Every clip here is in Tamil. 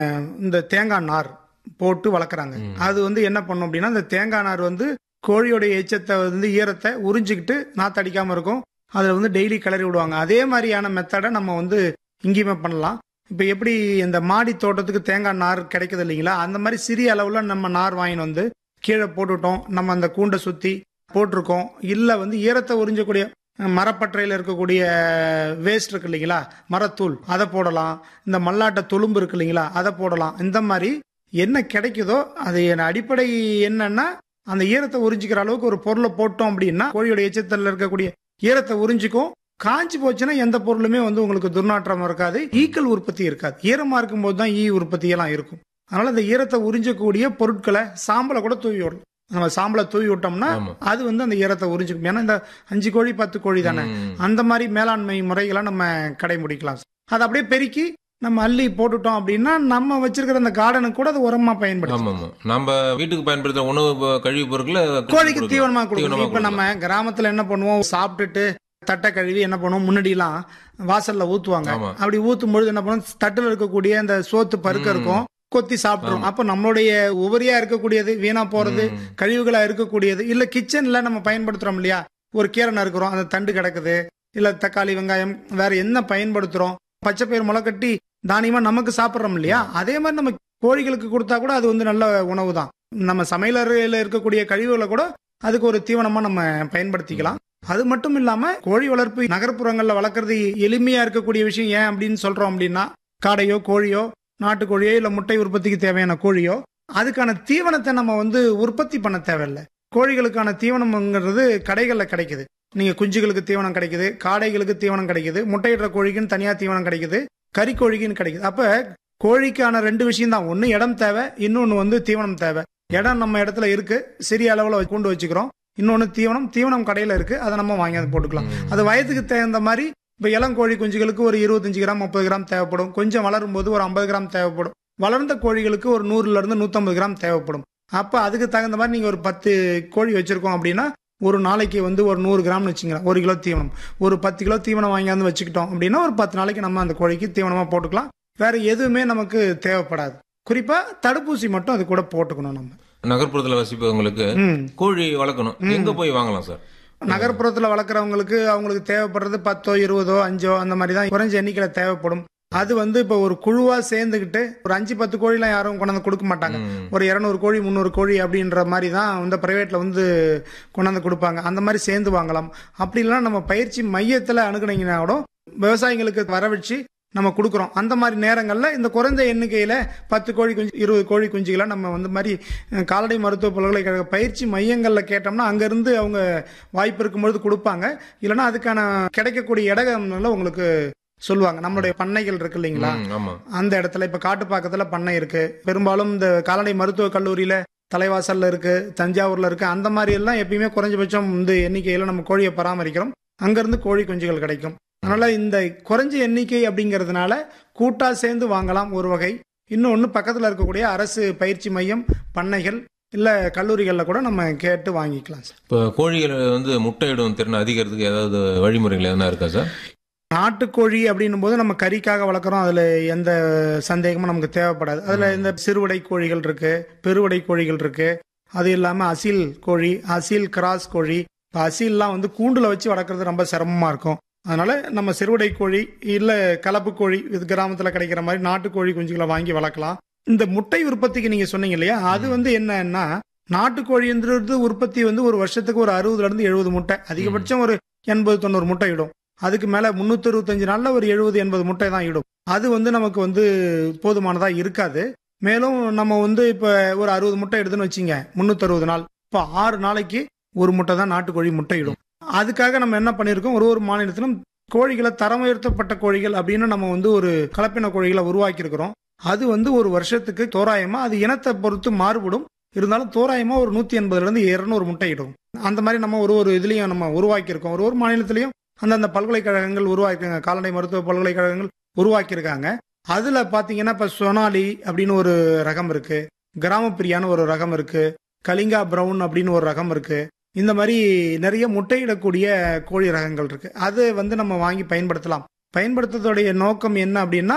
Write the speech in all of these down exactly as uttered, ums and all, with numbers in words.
இந்த தேங்காய் நார் போட்டு வளர்க்குறாங்க. அது வந்து என்ன பண்ணும் அப்படின்னா, இந்த தேங்காய் நார் வந்து கோழியோடைய எச்சத்தை வந்து ஈரத்தை உறிஞ்சிக்கிட்டு நாத்து அடிக்காம இருக்கும். அதில் வந்து டெய்லி கிளறி விடுவாங்க. அதே மாதிரியான மெத்தடை நம்ம வந்து இங்கேயுமே பண்ணலாம். இப்போ எப்படி இந்த மாடி தோட்டத்துக்கு தேங்காய் நார் கிடைக்குது இல்லைங்களா, அந்த மாதிரி சிறிய அளவில் நம்ம நார் வாங்கின்னு வந்து கீழே போட்டுட்டோம், நம்ம அந்த கூண்டை சுற்றி போட்டிருக்கோம். இல்லை வந்து ஈரத்தை உறிஞ்சக்கூடிய மரப்பற்றையில் இருக்கக்கூடிய வேஸ்ட் இருக்கு இல்லைங்களா, மரத்தூள், அதை போடலாம். இந்த மல்லாட்டை துளும்பு இருக்கு இல்லைங்களா, அதை போடலாம். இந்த மாதிரி என்ன கிடைக்குதோ அது அடிப்படை என்னன்னா, அந்த ஈரத்தை உறிஞ்சிக்கிற அளவுக்கு ஒரு பொருளை போட்டோம் அப்படின்னா கோழியோட எச்சத்தில் இருக்கக்கூடிய ஈரத்தை உறிஞ்சிக்கும். காஞ்சி போச்சுன்னா எந்த பொருளுமே வந்து உங்களுக்கு துர்நாற்றம் இருக்காது, ஈக்கள் உற்பத்தி இருக்காது. ஈரமா இருக்கும்போது தான் ஈ உற்பத்தி எல்லாம் இருக்கும். அதனால இந்த ஈரத்தை உறிஞ்சக்கூடிய பொருட்களை சாம்பலை கூட தூவி விடலாம். நம்ம சாம்பலை தூவி விட்டோம்னா அது வந்து அந்த ஈரத்தை உறிஞ்சிக்கும். ஏன்னா இந்த அஞ்சு கோழி பத்து கோழி தானே, அந்த மாதிரி மேலாண்மை முறைகளை நம்ம கடைபிடிக்கலாம். அதை அப்படியே பெருக்கி நம்ம அள்ளி போட்டுட்டோம் அப்படின்னா நம்ம வச்சிருக்கிற அந்த கார்டனுக்கு கூட அது உரமா பயன்படுத்தும். நம்ம வீட்டுக்கு பயன்படுத்துற உணவு கழிவு பொருட்களை கோழிக்கு தீவனமா கொடுக்கணும். இப்ப நம்ம கிராமத்துல என்ன பண்ணுவோம், சாப்பிட்டுட்டு தட்டை கழுவி என்ன பண்ணுவோம், முன்னாடி எல்லாம் வாசல்ல ஊத்துவாங்க. அப்படி ஊத்தும் பொழுது என்ன பண்ணுவோம், தட்டுல இருக்கக்கூடிய அந்த சோத்து பருக்க இருக்கும், கொத்தி சாப்பிட்டுரும். அப்ப நம்மளுடைய உபரியா இருக்கக்கூடியது, வீணா போறது, கழிவுகளா இருக்கக்கூடியது, இல்ல கிச்சன்ல நம்ம பயன்படுத்துறோம் இல்லையா, ஒரு கீரை நறுக்கிறோம், அந்த தண்டு கிடக்குது, இல்ல தக்காளி வெங்காயம் வேற என்ன பயன்படுத்துறோம், பச்சை பயிர் முளை கட்டி தானியமா நமக்கு சாப்பிட்றோம் இல்லையா, அதே மாதிரி நம்ம கோழிகளுக்கு கொடுத்தா கூட அது வந்து நல்ல உணவு தான். நம்ம சமையலறையில இருக்கக்கூடிய கழிவுகளை கூட அதுக்கு ஒரு தீவனமா நம்ம பயன்படுத்திக்கலாம். அது மட்டும் இல்லாம கோழி வளர்ப்பு நகர்ப்புறங்கள்ல வளர்க்கறது எளிமையா இருக்கக்கூடிய விஷயம் ஏன் அப்படின்னு சொல்றோம் அப்படின்னா, காடையோ கோழியோ நாட்டுக்கோழியோ இல்ல முட்டை உற்பத்திக்கு தேவையான கோழியோ அதுக்கான தீவனத்தை நம்ம வந்து உற்பத்தி பண்ண தேவையில்லை. கோழிகளுக்கான தீவனம்ங்கிறது கடைகள்ல கிடைக்குது. நீங்க குஞ்சுகளுக்கு தீவனம் கிடைக்குது, காடைகளுக்கு தீவனம் கிடைக்குது, முட்டையிடுற கோழிக்குன்னு தனியா தீவனம் கிடைக்குது, கறி கோழிக்குன்னு கிடைக்குது. அப்ப கோழிக்கான ரெண்டு விஷயம் தான், ஒன்னு இடம் தேவை, இன்னொன்னு வந்து தீவனம் தேவை. இடம் நம்ம இடத்துல இருக்கு, சிறிய அளவுல கூண்டு வச்சுக்கிறோம். இன்னொன்னு தீவனம், தீவனம் கடையில இருக்கு, அதை நம்ம வாங்கி அதை போட்டுக்கலாம். அது வயதுக்கு தகுந்த மாதிரி இப்ப இளங்கோழி குஞ்சுகளுக்கு ஒரு இருபத்தஞ்சு கிராம் முப்பது கிராம் தேவைப்படும். கொஞ்சம் வளரும் போது ஒரு ஐம்பது கிராம் தேவைப்படும். வளர்ந்த கோழிகளுக்கு ஒரு நூறுல இருந்து நூத்தம்பது கிராம் தேவைப்படும். அப்ப அதுக்கு தகுந்த மாதிரி நீங்க ஒரு பத்து கோழி வச்சிருக்கோம் அப்படின்னா ஒரு நாளைக்கு வந்து ஒரு நூறு கிராம்னு வச்சுக்கலாம், ஒரு கிலோ தீவனம். ஒரு பத்து கிலோ தீவனம் வாங்கியாந்து வச்சுக்கிட்டோம் அப்படின்னா ஒரு பத்து நாளைக்கு நம்ம அந்த கோழிக்கு தீவனமா போட்டுக்கலாம். வேற எதுவுமே நமக்கு தேவைப்படாது. குறிப்பா தடுப்பூசி மட்டும் அது கூட போட்டுக்கணும். நம்ம நகர்ப்புறத்துல வசிப்பவங்களுக்கு கோழி வளர்க்கணும், எங்க போய் வாங்கலாம் சார்? நகர்ப்புறத்துல வளர்க்குறவங்களுக்கு அவங்களுக்கு தேவைப்படுறது பத்தோ இருபதோ அஞ்சோ அந்த மாதிரி தான் குறைஞ்ச எண்ணிக்கையில தேவைப்படும். அது வந்து இப்போ ஒரு குழுவா சேர்ந்துக்கிட்டு ஒரு அஞ்சு பத்து கோழிலாம் யாரும் கொண்டாந்து கொடுக்க மாட்டாங்க. ஒரு இருநூறு கோழி முந்நூறு கோழி அப்படின்ற மாதிரி தான் வந்து பிரைவேட்ல வந்து கொண்டாந்து கொடுப்பாங்க. அந்த மாதிரி சேர்ந்து வாங்கலாம். அப்படி இல்லைன்னா நம்ம பயிற்சி மையத்துல அணுகுனீங்கன்னா கூட விவசாயிகளுக்கு வர வச்சு நம்ம கொடுக்குறோம். அந்த மாதிரி நேரங்கள்ல இந்த குறைந்த எண்ணிக்கையில பத்து கோழி குஞ்சு இருபது கோழி குஞ்சுகளை நம்ம வந்து மாதிரி கால்நடை மருத்துவ பல்கலைக்கழக பயிற்சி மையங்கள்ல கேட்டோம்னா அங்கிருந்து அவங்க வாய்ப்பு இருக்கும்பொழுது கொடுப்பாங்க. இல்லைன்னா அதுக்கான கிடைக்கக்கூடிய இடங்கள்ல உங்களுக்கு சொல்லுவாங்க. நம்மளுடைய பண்ணைகள் இருக்கு இல்லைங்களா, அந்த இடத்துல இப்ப காட்டுப்பாக்கத்துல பண்ணை இருக்கு. பெரும்பாலும் இந்த கால்நடை மருத்துவ கல்லூரியில தலைவாசல்ல இருக்கு, தஞ்சாவூர்ல இருக்கு. அந்த மாதிரி எல்லாம் எப்பயுமே குறைஞ்சபட்சம் இந்த எண்ணிக்கையில நம்ம கோழியை பராமரிக்கிறோம். அங்கிருந்து கோழி குஞ்சுகள் கிடைக்கும். அதனால இந்த குறைஞ்ச எண்ணிக்கை அப்படிங்கிறதுனால கூட்டா சேர்ந்து வாங்கலாம் ஒரு வகை. இன்னொன்னு பக்கத்துல இருக்கக்கூடிய அரசு பயிற்சி மையம், பண்ணைகள் இல்ல கல்லூரிகள்ல கூட நம்ம கேட்டு வாங்கிக்கலாம் சார். இப்போ கோழிகள் வந்து முட்டையிடும் திறன் அதிகரிக்கிறதுக்கு ஏதாவது வழிமுறைகள் எதனா இருக்கா சார்? நாட்டுக்கோழி அப்படின்னும் போது நம்ம கறிக்காக வளர்க்குறோம், அதுல எந்த சந்தேகமும் நமக்கு தேவைப்படாது. அதுல இந்த சிறுவடை கோழிகள் இருக்கு, பெருவடை கோழிகள் இருக்கு. அது இல்லாம அசீல் கோழி, அசீல் கிராஸ் கோழி. இப்போ அசீல்லாம் வந்து கூண்டுல வச்சு வளர்க்குறது ரொம்ப சிரமமா இருக்கும். அதனால நம்ம சிறுவடை கோழி இல்ல கலப்பு கோழி, இது கிராமத்துல கிடைக்கிற மாதிரி நாட்டுக்கோழி குஞ்சுகளை வாங்கி வளர்க்கலாம். இந்த முட்டை உற்பத்திக்கு நீங்க சொன்னீங்க இல்லையா, அது வந்து என்னன்னா நாட்டுக்கோழின்றது உற்பத்தி வந்து ஒரு வருஷத்துக்கு ஒரு அறுபதுல இருந்து எழுபது முட்டை, அதிகபட்சம் ஒரு எண்பது தொண்ணூறு முட்டை இடும். அதுக்கு மேல முன்னூத்தி அறுபத்தஞ்சு நாள்ல ஒரு எழுபது எண்பது முட்டை தான் இடும். அது வந்து நமக்கு வந்து போதுமானதா இருக்காது. மேலும் நம்ம வந்து இப்ப ஒரு அறுபது முட்டை எடுத்துன்னு வச்சுங்க, முன்னூத்தி அறுபது நாள், இப்ப ஆறு நாளைக்கு ஒரு முட்டை தான் நாட்டுக்கோழி முட்டை இடும். அதுக்காக நம்ம என்ன பண்ணிருக்கோம், ஒரு ஒரு மாநிலத்திலும் கோழிகளை தரம் உயர்த்தப்பட்ட கோழிகள் அப்படின்னு நம்ம வந்து ஒரு கலப்பின கோழிகளை உருவாக்கி இருக்கிறோம். அது வந்து ஒரு வருஷத்துக்கு தோராயமா அது இனத்தை பொறுத்து மாறுபடும். இருந்தாலும் தோராயமா ஒரு நூத்தி எண்பதுல இருந்து இருநூறு முட்டை இடும். அந்த மாதிரி நம்ம ஒரு ஒரு இதுலயும் நம்ம உருவாக்கி இருக்கோம். ஒரு ஒரு மாநிலத்திலையும் அந்தந்த பல்கலைக்கழகங்கள் உருவாக்கிருக்காங்க, கால்நடை மருத்துவ பல்கலைக்கழகங்கள் உருவாக்கியிருக்காங்க. அதுல பாத்தீங்கன்னா இப்ப சொனாலி அப்படின்னு ஒரு ரகம் இருக்கு, கிராமப்பிரியான்னு ஒரு ரகம் இருக்கு, கலிங்கா பிரவுன் அப்படின்னு ஒரு ரகம் இருக்கு. இந்த மாதிரி நிறைய முட்டையிடக்கூடிய கோழி ரகங்கள் இருக்கு. அது வந்து நம்ம வாங்கி பயன்படுத்தலாம். பயன்படுத்துறதுடைய நோக்கம் என்ன அப்படின்னா,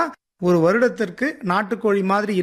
ஒரு வருடத்திற்கு நாட்டுக்கோழி மாதிரி